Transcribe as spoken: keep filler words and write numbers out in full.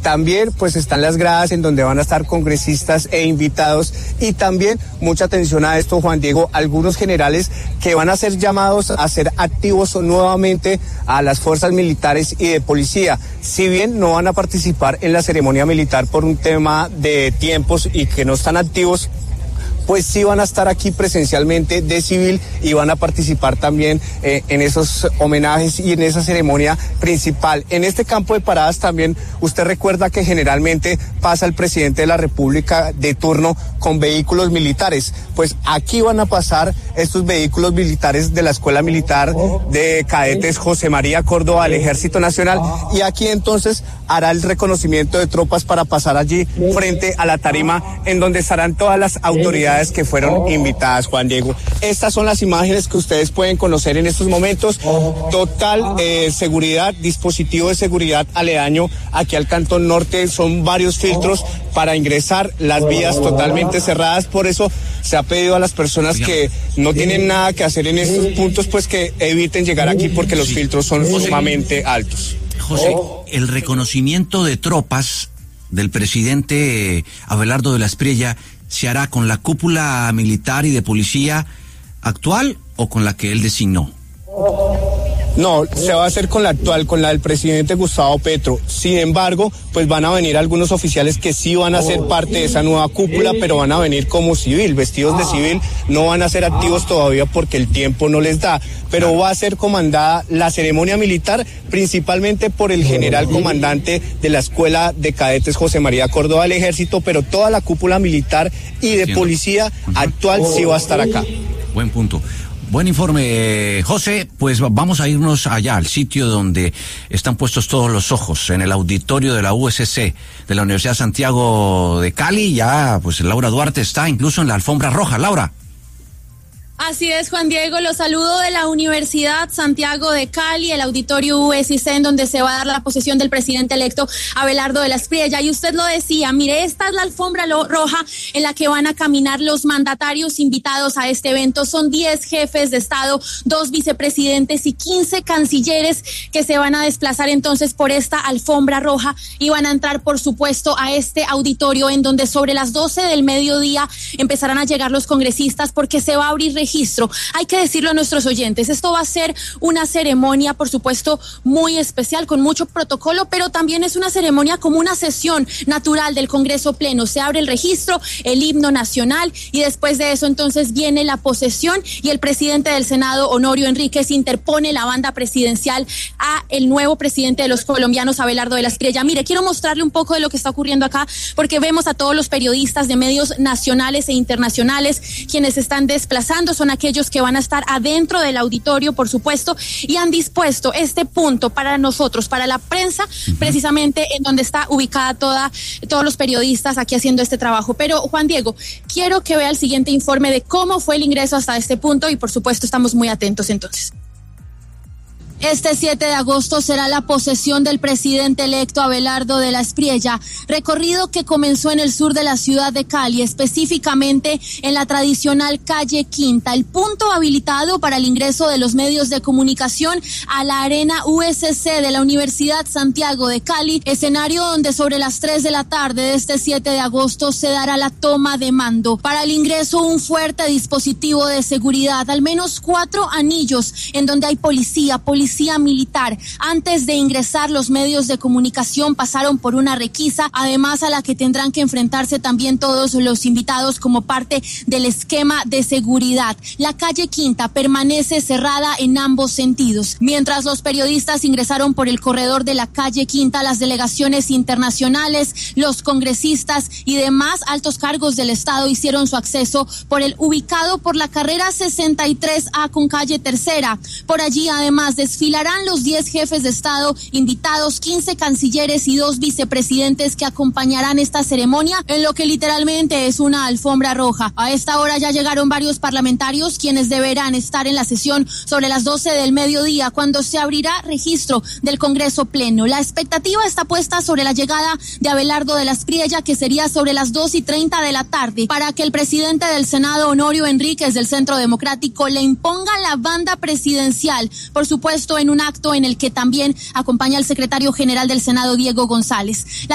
También pues están las gradas en donde van a estar congresistas e invitados, y también mucha atención a esto, Juan Diego, algunos generales que van a ser llamados a ser activos nuevamente a las fuerzas militares y de policía. Si bien no van a participar en la ceremonia militar por un tema de tiempos y que no están activos, pues sí van a estar aquí presencialmente de civil y van a participar también eh, en esos homenajes y en esa ceremonia principal. En este campo de paradas también usted recuerda que generalmente pasa el presidente de la República de turno con vehículos militares. Pues aquí van a pasar estos vehículos militares de la Escuela Militar de Cadetes José María Córdoba del Ejército Nacional, y aquí entonces hará el reconocimiento de tropas para pasar allí frente a la tarima en donde estarán todas las autoridades que fueron invitadas, Juan Diego. Estas son las imágenes que ustedes pueden conocer en estos momentos. Total eh, seguridad, dispositivo de seguridad aledaño aquí al Cantón Norte, son varios filtros para ingresar, las vías totalmente cerradas, por eso se ha pedido a las personas que no tienen nada que hacer en estos puntos, pues que eviten llegar aquí porque los filtros son sumamente altos. José, el reconocimiento de tropas del presidente Abelardo de la Espriella se hará con la cúpula militar y de policía actual o con la que él designó. No, se va a hacer con la actual, con la del presidente Gustavo Petro. Sin embargo, pues van a venir algunos oficiales que sí van a ser parte de esa nueva cúpula, pero van a venir como civil, vestidos de civil, no van a ser activos todavía porque el tiempo no les da, pero va a ser comandada la ceremonia militar principalmente por el general comandante de la Escuela de Cadetes José María Córdoba del Ejército, pero toda la cúpula militar y de Entiendo. policía actual sí va a estar acá. Buen punto. Buen informe, José. Pues vamos a irnos allá, al sitio donde están puestos todos los ojos, en el auditorio de la U S C, de la Universidad Santiago de Cali. Ya, pues Laura Duarte está incluso en la alfombra roja. Laura. Así es, Juan Diego, los saludo de la Universidad Santiago de Cali, el auditorio U S C, en donde se va a dar la posesión del presidente electo Abelardo de la Espriella. Y usted lo decía, mire, esta es la alfombra roja en la que van a caminar los mandatarios invitados a este evento. Son diez jefes de Estado, dos vicepresidentes y quince cancilleres que se van a desplazar entonces por esta alfombra roja y van a entrar, por supuesto, a este auditorio en donde sobre las doce del mediodía empezarán a llegar los congresistas, porque se va a abrir registro. Hay que decirlo a nuestros oyentes, esto va a ser una ceremonia, por supuesto, muy especial, con mucho protocolo, pero también es una ceremonia como una sesión natural del Congreso Pleno. Se abre el registro, el himno nacional, y después de eso entonces viene la posesión, y el presidente del Senado, Honorio Enríquez, interpone la banda presidencial a el nuevo presidente de los colombianos, Abelardo de la Espriella. Mire, quiero mostrarle un poco de lo que está ocurriendo acá, porque vemos a todos los periodistas de medios nacionales e internacionales quienes están desplazando. Son aquellos que van a estar adentro del auditorio, por supuesto, y han dispuesto este punto para nosotros, para la prensa, uh-huh. precisamente en donde está ubicada toda, todos los periodistas aquí haciendo este trabajo. Pero, Juan Diego, quiero que vea el siguiente informe de cómo fue el ingreso hasta este punto, y por supuesto estamos muy atentos entonces. Este siete de agosto será la posesión del presidente electo Abelardo de la Espriella, recorrido que comenzó en el sur de la ciudad de Cali, específicamente en la tradicional calle Quinta, el punto habilitado para el ingreso de los medios de comunicación a la arena U S C de la Universidad Santiago de Cali, escenario donde sobre las tres de la tarde de este siete de agosto se dará la toma de mando. Para el ingreso, un fuerte dispositivo de seguridad, al menos cuatro anillos en donde hay policía, policía militar. Antes de ingresar, los medios de comunicación pasaron por una requisa, además a la que tendrán que enfrentarse también todos los invitados como parte del esquema de seguridad. La calle Quinta permanece cerrada en ambos sentidos. Mientras los periodistas ingresaron por el corredor de la calle Quinta, las delegaciones internacionales, los congresistas y demás altos cargos del Estado hicieron su acceso por el ubicado por la carrera sesenta y tres A con calle Tercera. Por allí, además, desfilarán los diez jefes de Estado invitados, quince cancilleres y dos vicepresidentes que acompañarán esta ceremonia en lo que literalmente es una alfombra roja. A esta hora ya llegaron varios parlamentarios quienes deberán estar en la sesión sobre las doce del mediodía, cuando se abrirá registro del Congreso Pleno. La expectativa está puesta sobre la llegada de Abelardo de la Espriella, que sería sobre las dos y treinta de la tarde, para que el presidente del Senado, Honorio Enríquez, del Centro Democrático, le imponga la banda presidencial, por supuesto en un acto en el que también acompaña el secretario general del Senado, Diego González. La